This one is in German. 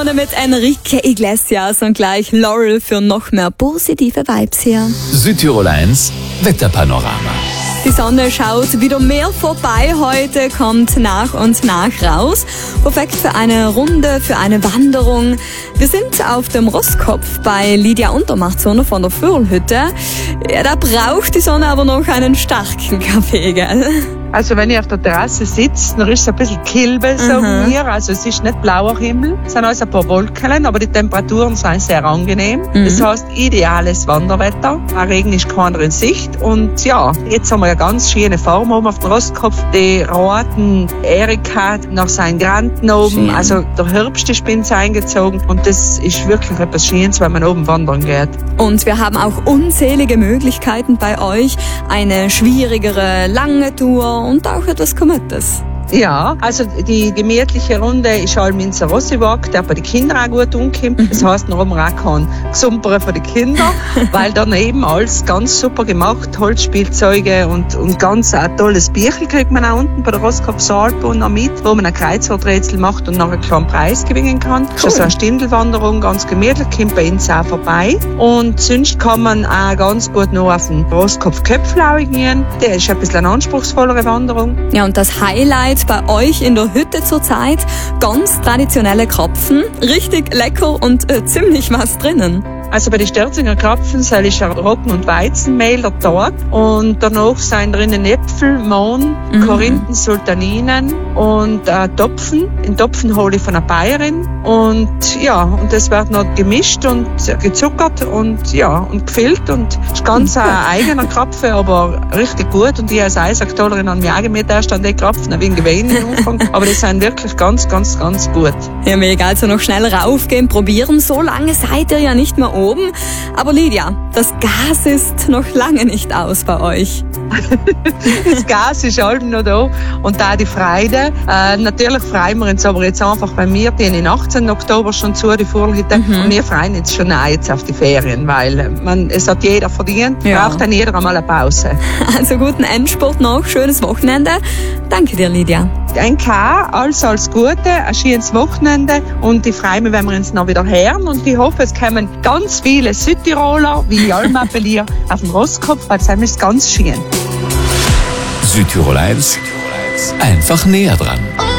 Sonne mit Enrique Iglesias und gleich Laurel für noch mehr positive Vibes hier. Südtirol 1 Wetterpanorama. Die Sonne schaut wieder mehr vorbei. Heute kommt nach und nach raus. Perfekt für eine Runde, für eine Wanderung. Wir sind auf dem Rosskopf bei Lydia Untermachtsohn von der Vögelhütte. Ja, da braucht die Sonne aber noch einen starken Kaffee, gell? Also wenn ich auf der Terrasse sitze, dann ist es ein bisschen Kilbe, sagen wir. Also es ist nicht blauer Himmel, es sind also ein paar Wolken, aber die Temperaturen sind sehr angenehm. Das heißt, ideales Wanderwetter. Ein Regen ist keiner in Sicht. Und ja, jetzt haben wir eine ganz schöne Form oben auf dem Rostkopf. Die roten Erika nach seinen Granten oben. Schön. Also der Herbst ist bei uns eingezogen. Und das ist wirklich etwas Schönes, wenn man oben wandern geht. Und wir haben auch unzählige Möglichkeiten bei euch. Eine schwierigere, lange Tour und auch etwas Gemütliches. Ja, also die gemütliche Runde ist halt in der Rossiwalk, der bei den Kindern auch gut umkommt. Das heisst, noch einmal auch kein Gesumpere für die Kinder, weil daneben alles ganz super gemacht, Holzspielzeuge und ganz ein tolles Bierchen kriegt man auch unten bei der Rosskopf-Saalbahn noch mit, wo man ein Kreuzworträtsel macht und noch einen kleinen Preis gewinnen kann. Cool. Das ist so eine Stindelwanderung, ganz gemütlich, kommt bei uns auch vorbei. Und sonst kann man auch ganz gut noch auf den Rosskopf-Köpflau gehen. Der ist ein bisschen eine anspruchsvollere Wanderung. Ja, und das Highlight bei euch in der Hütte zurzeit, ganz traditionelle Krapfen, richtig lecker und ziemlich was drinnen. Also bei den Störzinger Krapfen ist Roggen- und Weizenmehl der Tag und danach sind drinnen Äpfel, Mohn, Korinthen, Sultaninen und Topfen. Den Topfen hole ich von einer Bayerin und ja, und das wird noch gemischt und gezuckert und ja, und gefüllt und ist ganz ein eigener Krapfen, aber richtig gut und ich als Eisaktolerin habe mich auch gemäht erst an die Krapfen, ein wenig gewähnt am Anfang, aber die sind wirklich ganz, ganz, ganz gut. Ja, mega, also noch schnell raufgehen, probieren, so lange seid ihr ja nicht mehr oben. Aber Lydia, das Gas ist noch lange nicht aus bei euch. Das Gas ist halt noch da und da die Freude. Natürlich freuen wir uns aber jetzt einfach bei mir, die in 18. Oktober schon zu, die Vogelhütte. Und wir freuen uns schon auch jetzt auf die Ferien, weil es hat jeder verdient, braucht dann jeder einmal eine Pause. Also guten Endspurt noch, schönes Wochenende. Danke dir, Lydia. Danke, alles Gute, ein schönes Wochenende und ich freue mich, wenn wir uns noch wieder hören und ich hoffe, es kommen ganz viele Südtiroler, wie ich allem appelliere, auf den Rosskopf, weil es ist ganz schön. Südtirol 1, einfach näher dran.